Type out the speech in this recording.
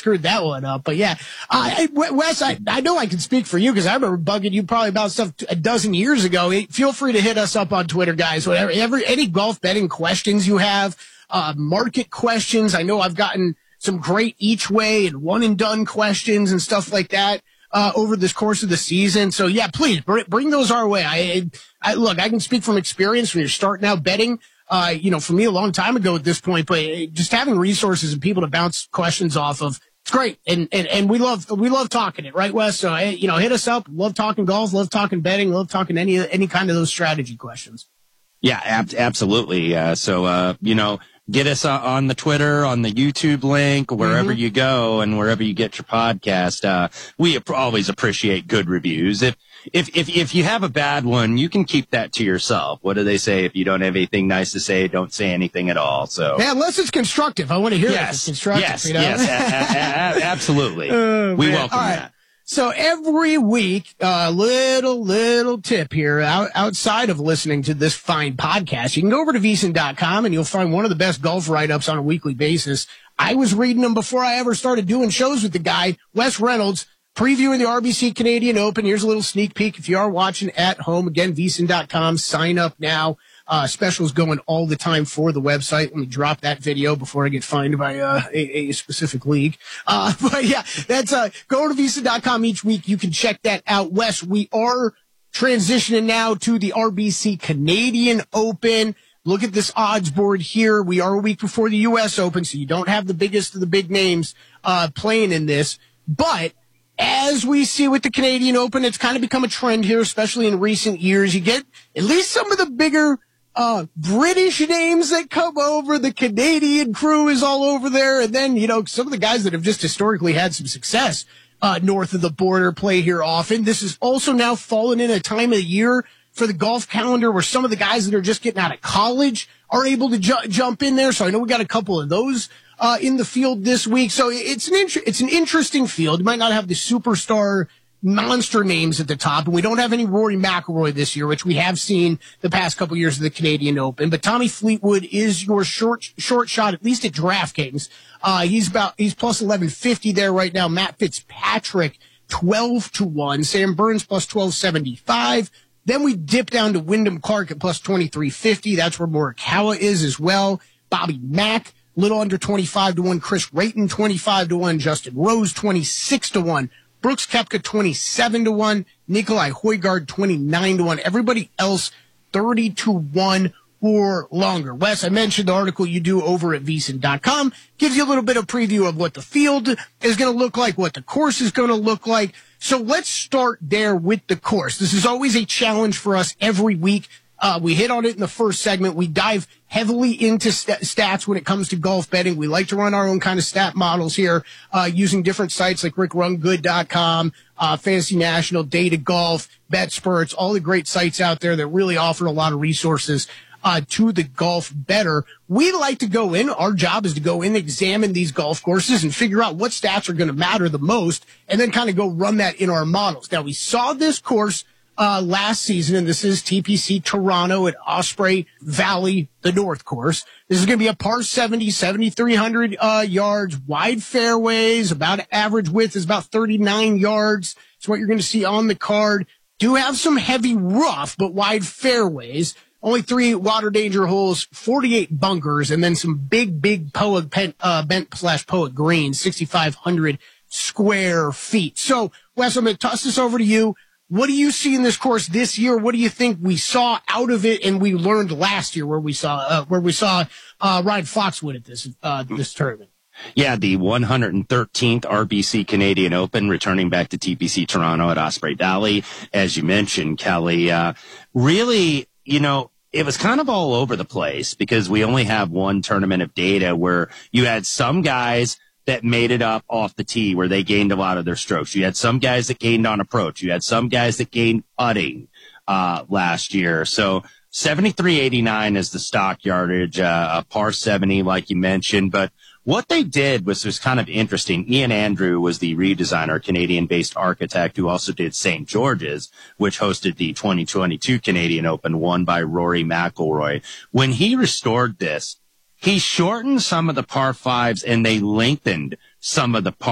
screwed that one up. But yeah, Wes, I know I can speak for you because I remember bugging you probably about stuff a dozen years ago. Feel free to hit us up on Twitter, guys. Whatever, any golf betting questions you have, market questions. I know I've gotten some great each way and one and done questions and stuff like that over this course of the season. So yeah, please bring those our way. I look, I can speak from experience when you're starting out betting. For me a long time ago at this point, but just having resources and people to bounce questions off of, it's great. And we love talking it, right, Wes? So, hit us up. Love talking golf, love talking betting, love talking any kind of those strategy questions. Yeah, absolutely. Get us on the Twitter, on the YouTube link, wherever you go and wherever you get your podcast. We always appreciate good reviews. If you have a bad one, you can keep that to yourself. What do they say? If you don't have anything nice to say, don't say anything at all. So yeah, unless it's constructive. I want to hear if it's constructive. Yes, absolutely. We welcome that. So every week, little tip here outside of listening to this fine podcast, you can go over to VSiN.com and you'll find one of the best golf write-ups on a weekly basis. I was reading them before I ever started doing shows with the guy, Wes Reynolds, previewing the RBC Canadian Open. Here's a little sneak peek. If you are watching at home, again, VSiN.com, sign up now. Specials going all the time for the website. Let me drop that video before I get fined by a specific league. But yeah, that's go to VSiN.com each week. You can check that out. Wes, we are transitioning now to the RBC Canadian Open. Look at this odds board here. We are a week before the U.S. Open, so you don't have the biggest of the big names playing in this. But as we see with the Canadian Open, it's kind of become a trend here, especially in recent years. You get at least some of the bigger British names that come over. The Canadian crew is all over there. And then, some of the guys that have just historically had some success north of the border play here often. This is also now fallen in a time of the year for the golf calendar where some of the guys that are just getting out of college are able to jump in there. So I know we got a couple of those in the field this week. So it's an interesting field. You might not have the superstar monster names at the top, and we don't have any Rory McIlroy this year, which we have seen the past couple years of the Canadian Open. But Tommy Fleetwood is your short shot, at least at DraftKings. He's plus 1150 there right now. Matt Fitzpatrick 12-1. Sam Burns plus 1275. Then we dip down to Wyndham Clark at plus 2350. That's where Morikawa is as well. Bobby Mack, little under 25-1. Chris Rayton 25-1. Justin Rose 26-1. Brooks Koepka 27-1, Nikolai Højgaard 29-1, everybody else 30-1 or longer. Wes, I mentioned the article you do over at VSiN.com, gives you a little bit of preview of what the field is going to look like, what the course is going to look like. So let's start there with the course. This is always a challenge for us every week. We hit on it in the first segment. We dive heavily into stats when it comes to golf betting. We like to run our own kind of stat models here, using different sites like RickRunGood.com, Fantasy National, Data Golf, BetSperts, all the great sites out there that really offer a lot of resources to the golf bettor. We like to go in. Our job is to go in, examine these golf courses and figure out what stats are going to matter the most, and then kind of go run that in our models. Now, we saw this course last season, and this is TPC Toronto at Osprey Valley, the North course. This is going to be a par 70, 7,300 yards, wide fairways, about average width is about 39 yards. It's what you're going to see on the card. Do have some heavy rough, but wide fairways. Only 3 water danger holes, 48 bunkers, and then some big bent/poa greens, 6,500 square feet. So, Wes, I'm going to toss this over to you. What do you see in this course this year? What do you think we saw out of it and we learned last year where we saw Ryan Foxwood at this tournament? Yeah, the 113th RBC Canadian Open, returning back to TPC Toronto at Osprey Valley. As you mentioned, Kelly, really, it was kind of all over the place because we only have one tournament of data where you had some guys that made it up off the tee where they gained a lot of their strokes. You had some guys that gained on approach. You had some guys that gained putting last year. So 73.89 is the stock yardage, a par 70 like you mentioned. But what they did was kind of interesting. Ian Andrew was the redesigner, Canadian-based architect who also did St. George's, which hosted the 2022 Canadian Open, won by Rory McIlroy. When he restored this, he shortened some of the par 5s and they lengthened some of the par